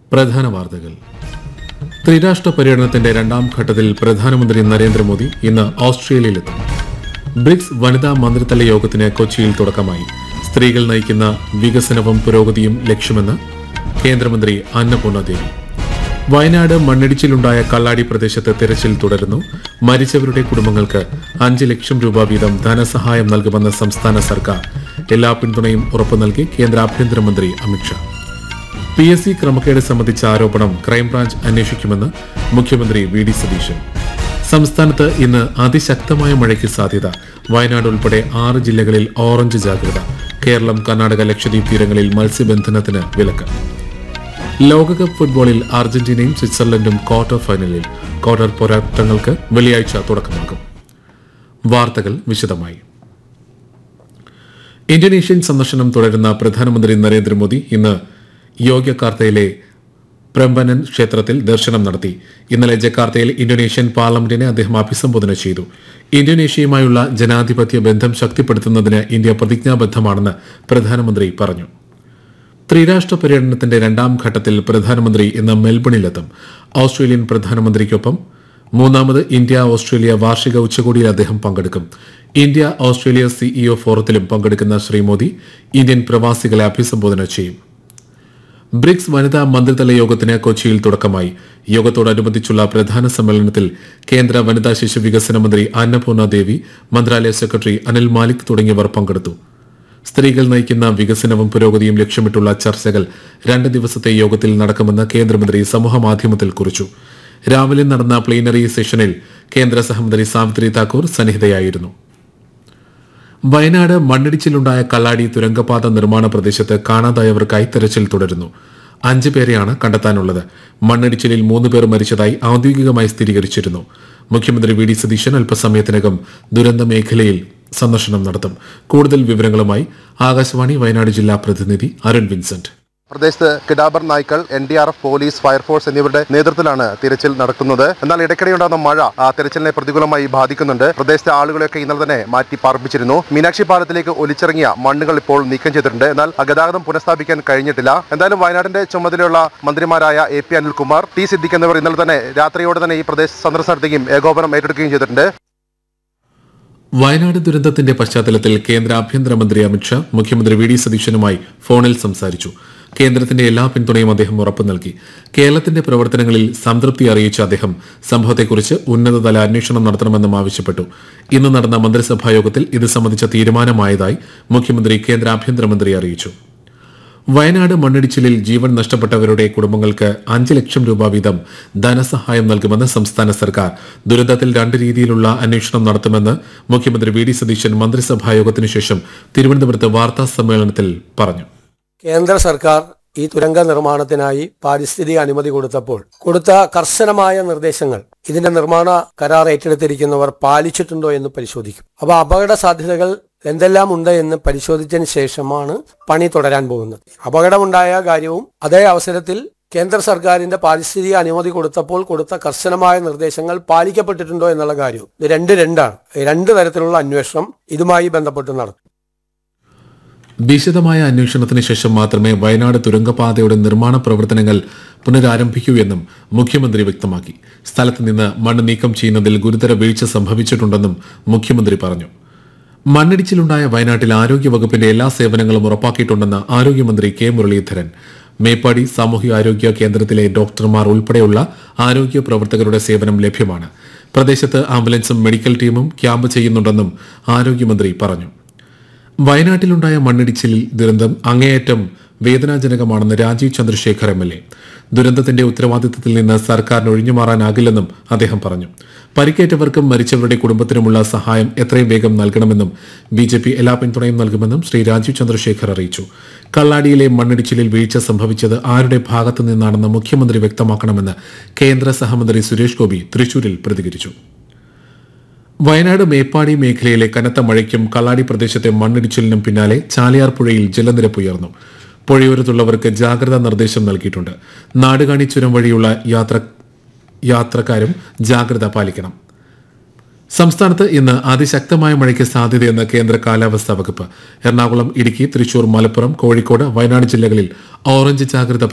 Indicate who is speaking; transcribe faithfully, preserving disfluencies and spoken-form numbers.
Speaker 1: പ്രധാന വാർത്തകൾ. ത്രിരാഷ്ട്ര പര്യടനത്തിന്റെ രണ്ടാം ഘട്ടത്തിൽ പ്രധാനമന്ത്രി നരേന്ദ്രമോദി ഇന്ന് ഓസ്ട്രേലിയയിലെത്തും. ബ്രിക്സ് വനിതാ മന്ത്രിതല യോഗത്തിന് കൊച്ചിയിൽ തുടക്കമായി. സ്ത്രീകൾ നയിക്കുന്ന വികസനവും പുരോഗതിയും ലക്ഷ്യമെന്ന് കേന്ദ്രമന്ത്രി അന്നപൂർണ ദേവി. വയനാട് മണ്ണിടിച്ചിലുണ്ടായ കള്ളാടി പ്രദേശത്ത് തിരച്ചിൽ തുടരുന്നു. മരിച്ചവരുടെ കുടുംബങ്ങൾക്ക് അഞ്ച് ലക്ഷം രൂപ വീതം ധനസഹായം നൽകുമെന്ന് സംസ്ഥാന സർക്കാർ. എല്ലാ പിന്തുണയും ഉറപ്പു നൽകി കേന്ദ്ര ആഭ്യന്തരമന്ത്രി അമിത്ഷാ. പി എസ് സി ക്രമക്കേട് സംബന്ധിച്ച ആരോപണം ക്രൈംബ്രാഞ്ച് അന്വേഷിക്കുമെന്ന് മുഖ്യമന്ത്രി വി ഡി സതീശൻ. സംസ്ഥാനത്ത് ഇന്ന് അതിശക്തമായ മഴയ്ക്ക് സാധ്യത. വയനാട് ഉൾപ്പെടെ ആറ് ജില്ലകളിൽ ഓറഞ്ച് ജാഗ്രത. കേരളം, കർണാടക, ലക്ഷദ്വീപ് തീരങ്ങളിൽ മത്സ്യബന്ധനത്തിന് വിലക്ക്. ലോകകപ്പ് ഫുട്ബോളിൽ അർജന്റീനയും സ്വിറ്റ്സർലൻഡും ക്വാർട്ടർ ഫൈനലിൽ. ക്വാർട്ടർ പോരാട്ടങ്ങൾക്ക് വെള്ളിയാഴ്ച തുടക്കമാകും. വാർത്തകൾ വിശദമായി. ഇന്തോനേഷ്യൻ സന്ദർശനം തുടരുന്ന പ്രധാനമന്ത്രി നരേന്ദ്രമോദി ഇന്ന് യോഗ്യകാർത്തയിലെ പ്രംബനൻ ക്ഷേത്രത്തിൽ ദർശനം നടത്തി. ഇന്നലെ ജക്കാർത്തയിൽ ഇന്തോനേഷ്യൻ പാർലമെന്റിനെ അദ്ദേഹം അഭിസംബോധന ചെയ്തു. ഇന്തോനേഷ്യയുമായുള്ള ജനാധിപത്യ ബന്ധം ശക്തിപ്പെടുത്തുന്നതിന് ഇന്ത്യ പ്രതിജ്ഞാബദ്ധമാണെന്ന് പ്രധാനമന്ത്രി പറഞ്ഞു. ത്രിരാഷ്ട്ര പര്യടനത്തിന്റെ രണ്ടാം ഘട്ടത്തിൽ പ്രധാനമന്ത്രി ഇന്ന് മെൽബണിലെത്തും. ഓസ്ട്രേലിയൻ പ്രധാനമന്ത്രിക്കൊപ്പം മൂന്നാമത് ഇന്ത്യ ഓസ്ട്രേലിയ വാർഷിക ഉച്ചകോടിയിൽ അദ്ദേഹം പങ്കെടുക്കും. ഇന്ത്യ ഓസ്ട്രേലിയ സിഇഒ ഫോറത്തിലും പങ്കെടുക്കുന്ന ശ്രീ മോദി ഇന്ത്യൻ പ്രവാസികളെ അഭിസംബോധന ചെയ്യും. ബ്രിക്സ് വനിതാ മന്ത്രിതല യോഗത്തിന് കൊച്ചിയിൽ തുടക്കമായി. യോഗത്തോടനുബന്ധിച്ചുള്ള പ്രധാന സമ്മേളനത്തിൽ കേന്ദ്ര വനിതാ ശിശു വികസന മന്ത്രി അന്നപൂർണ ദേവി, മന്ത്രാലയ സെക്രട്ടറി അനിൽ മാലിക് തുടങ്ങിയവർ പങ്കെടുത്തു. സ്ത്രീകൾ നയിക്കുന്ന വികസനവും പുരോഗതിയും ലക്ഷ്യമിട്ടുള്ള ചർച്ചകൾ രണ്ട് ദിവസത്തെ യോഗത്തിൽ നടക്കുമെന്ന് കേന്ദ്രമന്ത്രി സമൂഹമാധ്യമത്തിൽ കുറിച്ചു. രാവിലെ നടന്ന പ്ലീനറി സെഷനിൽ കേന്ദ്ര സഹമന്ത്രി സാവിത്രി താക്കൂർ സന്നിഹിതയായിരുന്നു. വയനാട് മണ്ണിടിച്ചിലുണ്ടായ കള്ളാടി തുരങ്കപാത നിർമ്മാണ പ്രദേശത്ത് കാണാതായവർക്കായി തെരച്ചിൽ തുടരുന്നു. അഞ്ച് പേരെയാണ് കണ്ടെത്താനുള്ളത്. മണ്ണിടിച്ചിലിൽ മൂന്ന് പേർ മരിച്ചതായി ഔദ്യോഗികമായി സ്ഥിരീകരിച്ചിരുന്നു. മുഖ്യമന്ത്രി വി ഡി സതീശൻ അല്പസമയത്തിനകം ദുരന്ത മേഖലയിൽ സന്ദർശനം നടത്തും. കൂടുതൽ വിവരങ്ങളുമായി ആകാശവാണി വയനാട് ജില്ലാ പ്രതിനിധി അരുൺ വിൻസെന്റ്.
Speaker 2: പ്രദേശത്ത് കിടാബർ നായ്ക്കൾ, N D R F, police, fire force എന്നിവരുടെ നേതൃത്വത്തിലാണ് തിരച്ചിൽ നടക്കുന്നത്. എന്നാൽ ഇടയ്ക്കിടെയുണ്ടാകുന്ന മഴ ആ തിരച്ചിലിനെ പ്രതികൂലമായി ബാധിക്കുന്നുണ്ട്. പ്രദേശത്തെ ആളുകളെയൊക്കെ ഇന്നലെ തന്നെ മാറ്റി പാർപ്പിച്ചിരുന്നു. മീനാക്ഷി പാലത്തിലേക്ക് ഒലിച്ചിറങ്ങിയ മണ്ണുകൾ ഇപ്പോൾ നീക്കം ചെയ്തിട്ടുണ്ട്. എന്നാൽ ഗതാഗതം പുനഃസ്ഥാപിക്കാൻ കഴിഞ്ഞിട്ടില്ല. എന്തായാലും വയനാടിന്റെ ചുമതലയുള്ള മന്ത്രിമാരായ A P Anilkumar, T Siddique എന്നിവർ ഇന്നലെ തന്നെ രാത്രിയോടെ തന്നെ ഈ പ്രദേശ സന്ദർശനം നടത്തുകയും ഏകോപനം ഏറ്റെടുക്കുകയും ചെയ്തിട്ടുണ്ട്.
Speaker 1: വയനാട് ദുരന്തത്തിന്റെ പശ്ചാത്തലത്തിൽ കേന്ദ്ര ആഭ്യന്തരമന്ത്രി അമിത്ഷാ മുഖ്യമന്ത്രി വി ഡി സതീശനുമായി ഫോണിൽ സംസാരിച്ചു. കേന്ദ്രത്തിന്റെ എല്ലാ പിന്തുണയും അദ്ദേഹം ഉറപ്പു നൽകി. കേരളത്തിന്റെ പ്രവർത്തനങ്ങളിൽ സംതൃപ്തി അറിയിച്ച അദ്ദേഹം സംഭവത്തെക്കുറിച്ച് ഉന്നതതല അന്വേഷണം നടത്തണമെന്നും ആവശ്യപ്പെട്ടു. ഇന്ന് നടന്ന മന്ത്രിസഭാ യോഗത്തിൽ ഇത് സംബന്ധിച്ച തീരുമാനമായതായി മുഖ്യമന്ത്രി കേന്ദ്ര ആഭ്യന്തരമന്ത്രി അറിയിച്ചു. വയനാട് മണ്ണിടിച്ചിലിൽ ജീവൻ നഷ്ടപ്പെട്ടവരുടെ കുടുംബങ്ങൾക്ക് അഞ്ച് ലക്ഷം രൂപ വീതം ധനസഹായം നൽകുമെന്ന് സംസ്ഥാന സർക്കാർ. ദുരന്തത്തിൽ രണ്ട് രീതിയിലുള്ള അന്വേഷണം നടത്തുമെന്ന് മുഖ്യമന്ത്രി വി ഡി സതീശൻ മന്ത്രിസഭാ യോഗത്തിനു ശേഷം തിരുവനന്തപുരത്ത് വാർത്താ സമ്മേളനത്തിൽ പറഞ്ഞു.
Speaker 3: കേന്ദ്ര സർക്കാർ ഈ തുരങ്ക നിർമ്മാണത്തിനായി പാരിസ്ഥിതിക അനുമതി കൊടുത്തപ്പോൾ കൊടുത്ത കർശനമായ നിർദ്ദേശങ്ങൾ ഇതിന്റെ നിർമ്മാണ കരാർ ഏറ്റെടുത്തിരിക്കുന്നവർ പാലിച്ചിട്ടുണ്ടോ എന്ന് പരിശോധിക്കും. അപ്പോൾ അപകട സാധ്യതകൾ എന്തെല്ലാം ഉണ്ട് എന്ന് പരിശോധിച്ചതിന് ശേഷമാണ് പണി തുടരാൻ പോകുന്നത്. അപകടമുണ്ടായ കാര്യവും അതേ അവസരത്തിൽ കേന്ദ്ര സർക്കാരിന്റെ പാരിസ്ഥിതിക അനുമതി കൊടുത്തപ്പോൾ കൊടുത്ത കർശനമായ നിർദ്ദേശങ്ങൾ പാലിക്കപ്പെട്ടിട്ടുണ്ടോ എന്നുള്ള കാര്യവും ഇത് രണ്ട് രണ്ടാണ്. രണ്ട് തരത്തിലുള്ള അന്വേഷണം ഇതുമായി ബന്ധപ്പെട്ട് നടത്തും.
Speaker 1: വിശദമായ അന്വേഷണത്തിന് ശേഷം മാത്രമേ വയനാട് തുരങ്കപാതയുടെ നിർമ്മാണ പ്രവർത്തനങ്ങൾ പുനരാരംഭിക്കൂ എന്നും മുഖ്യമന്ത്രി വ്യക്തമാക്കി. സ്ഥലത്ത് നിന്ന് മണ്ണ് നീക്കം ചെയ്യുന്നതിൽ ഗുരുതര വീഴ്ച സംഭവിച്ചിട്ടുണ്ടെന്നും മുഖ്യമന്ത്രി പറഞ്ഞു. മണ്ണിടിച്ചിലുണ്ടായ വയനാട്ടിൽ ആരോഗ്യവകുപ്പിന്റെ എല്ലാ സേവനങ്ങളും ഉറപ്പാക്കിയിട്ടുണ്ടെന്ന് ആരോഗ്യമന്ത്രി കെ മുരളീധരൻ. മേപ്പാടി സാമൂഹികാരോഗ്യ കേന്ദ്രത്തിലെ ഡോക്ടർമാർ ഉൾപ്പെടെയുള്ള ആരോഗ്യ പ്രവർത്തകരുടെ സേവനം ലഭ്യമാണ്. പ്രദേശത്ത് ആംബുലൻസും മെഡിക്കൽ ടീമും ക്യാമ്പ് ചെയ്യുന്നുണ്ടെന്നും ആരോഗ്യമന്ത്രി പറഞ്ഞു. വയനാട്ടിലുണ്ടായ മണ്ണിടിച്ചിലിൽ ദുരന്തം അങ്ങേയറ്റം വേദനാജനകമാണെന്ന് Rajeev Chandrasekhar M L A. ദുരന്തത്തിന്റെ ഉത്തരവാദിത്തത്തിൽ നിന്ന് സർക്കാരിന് ഒഴിഞ്ഞുമാറാനാകില്ലെന്നും അദ്ദേഹം പറഞ്ഞു. പരിക്കേറ്റവർക്കും മരിച്ചവരുടെ കുടുംബത്തിനുമുള്ള സഹായം എത്രയും വേഗം നൽകണമെന്നും ബി ജെ പി എല്ലാ പിന്തുണയും നൽകുമെന്നും ശ്രീ രാജീവ് ചന്ദ്രശേഖർ അറിയിച്ചു. കള്ളാടിയിലെ മണ്ണിടിച്ചിലിൽ വീഴ്ച സംഭവിച്ചത് ആരുടെ ഭാഗത്തു നിന്നാണെന്ന് മുഖ്യമന്ത്രി വ്യക്തമാക്കണമെന്ന് കേന്ദ്ര സഹമന്ത്രി സുരേഷ് ഗോപി തൃശൂരിൽ പ്രതികരിച്ചു. വയനാട് മേപ്പാടി മേഖലയിലെ കനത്ത മഴയ്ക്കും കള്ളാടി പ്രദേശത്തെ മണ്ണിടിച്ചിലിനും പിന്നാലെ ചാലിയാർ പുഴയിൽ ജലനിരപ്പ് ഉയർന്നു. പുഴയോരത്തുള്ളവർക്ക് ജാഗ്രതാ നിർദ്ദേശം നൽകിയിട്ടുണ്ട്. നാടുകാണി ചുരം വഴിയുള്ള യാത്ര യാത്രക്കാരും ജാഗ്രത പാലിക്കണം. സംസ്ഥാനത്ത് ഇന്ന് അതിശക്തമായ മഴയ്ക്ക് സാധ്യതയെന്ന് കേന്ദ്ര കാലാവസ്ഥാ വകുപ്പ്. എറണാകുളം, ഇടുക്കി, തൃശൂർ, മലപ്പുറം, കോഴിക്കോട്, വയനാട് ജില്ലകളിൽ ഓറഞ്ച് ജാഗ്രത